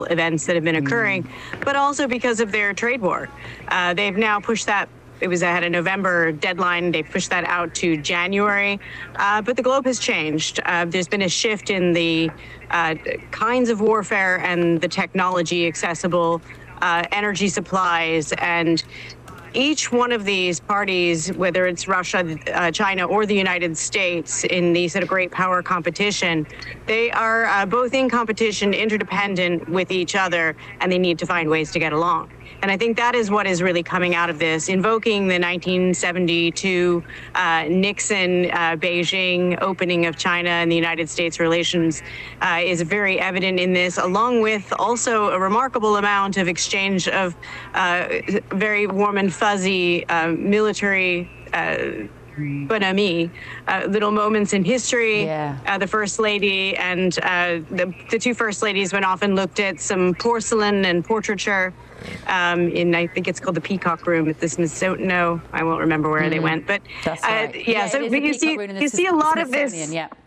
events that have been occurring, but also because of their trade war. They've now pushed that. It was at a November deadline. They pushed that out to January. But the globe has changed. There's been a shift in the kinds of warfare and the technology accessible, energy supplies, and each one of these parties, whether it's Russia, China, or the United States, in the sort of great power competition, they are both in competition, interdependent with each other, and they need to find ways to get along. And I think that is what is really coming out of this. Invoking the 1972 Nixon Beijing opening of China and the United States relations is very evident in this, along with also a remarkable amount of exchange of very warm and fuzzy military bonhomie, little moments in history. The First Lady and the two First Ladies went off and looked at some porcelain and portraiture in, I think it's called the Peacock Room at the Smithsonian. No, I won't remember where they went, but that's right. So you see a lot of this.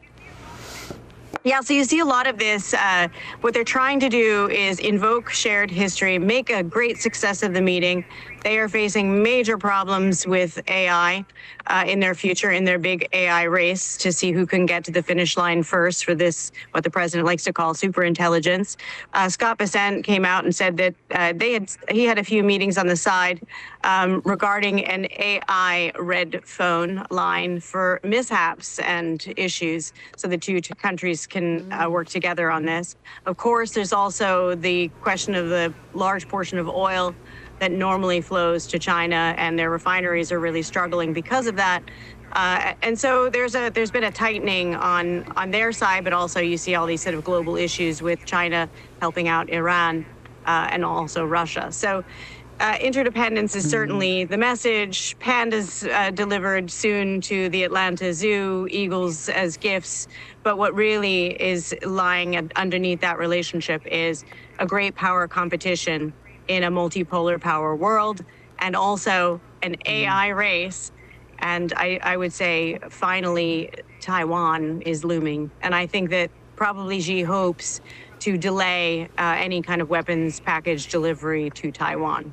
Yeah, so you see a lot of this. What they're trying to do is invoke shared history, make a great success of the meeting. They are facing major problems with AI in their future, in their big AI race to see who can get to the finish line first for this, what the president likes to call superintelligence. Scott Bessent came out and said that he had a few meetings on the side regarding an AI red phone line for mishaps and issues, so the two countries can work together on this. Of course, there's also the question of the large portion of oil that normally flows to China, and their refineries are really struggling because of that. And so there's been a tightening on their side, but also you see all these sort of global issues with China helping out Iran and also Russia. So interdependence is certainly the message. Pandas delivered soon to the Atlanta Zoo, eagles as gifts. But what really is lying underneath that relationship is a great power competition in a multipolar power world, and also an AI race. And I would say, finally, Taiwan is looming. And I think that probably Xi hopes to delay any kind of weapons package delivery to Taiwan.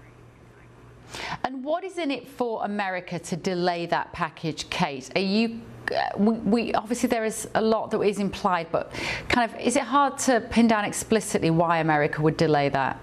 And what is in it for America to delay that package, Kate? Are you we obviously there is a lot that is implied, but kind of is it hard to pin down explicitly why America would delay that?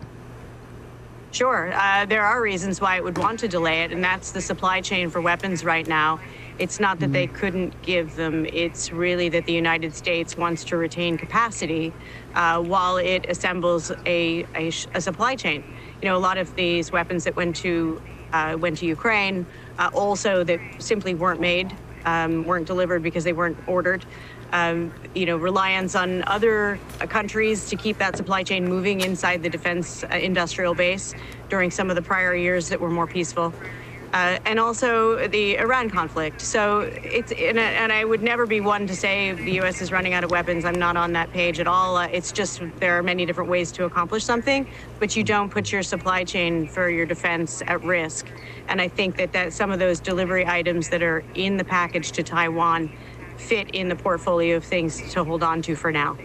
Sure. There are reasons why it would want to delay it, and that's the supply chain for weapons right now. It's not that they couldn't give them. It's really that the United States wants to retain capacity while it assembles a supply chain. You know, a lot of these weapons that went to Ukraine also that simply weren't made, weren't delivered because they weren't ordered. You know, reliance on other countries to keep that supply chain moving inside the defense industrial base during some of the prior years that were more peaceful. And also the Iran conflict. So it's, and I would never be one to say the U.S. is running out of weapons. I'm not on that page at all. It's just there are many different ways to accomplish something, but you don't put your supply chain for your defense at risk. And I think that some of those delivery items that are in the package to Taiwan fit in the portfolio of things to hold on to for now.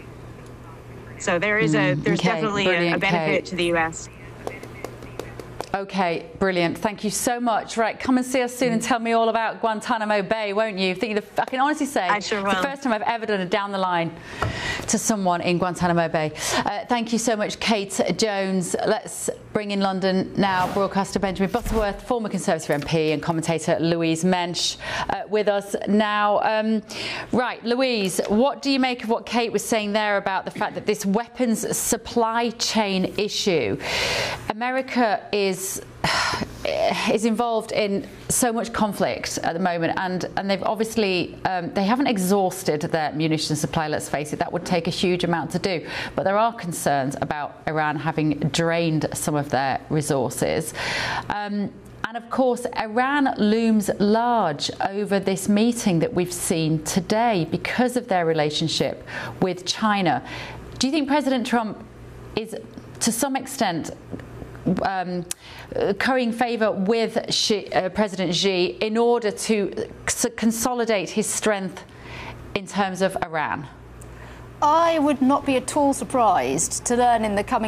So there's definitely a benefit to the U.S. Okay, brilliant. Thank you so much. Right, come and see us soon and tell me all about Guantanamo Bay, won't you? I can honestly say I sure will. It's the first time I've ever done a down the line to someone in Guantanamo Bay. Thank you so much, Kate Jones. Let's bring in London now broadcaster Benjamin Butterworth, former Conservative MP, and commentator Louise Mensch with us now. Right, Louise, what do you make of what Kate was saying there about the fact that this weapons supply chain issue, America is involved in so much conflict at the moment, and they've obviously they haven't exhausted their munition supply, let's face it. That would take a huge amount to do, but there are concerns about Iran having drained some of their resources. And of course, Iran looms large over this meeting that we've seen today because of their relationship with China. Do you think President Trump is, to some extent, currying favour with President Xi in order to consolidate his strength in terms of Iran? I would not be at all surprised to learn in the coming